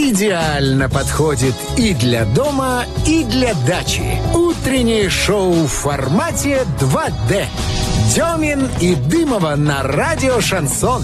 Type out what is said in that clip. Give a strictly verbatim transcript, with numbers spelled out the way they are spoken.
идеально подходит и для дома, и для дачи. Утреннее шоу в формате два дэ. Демин и Дымова на радио «Шансон».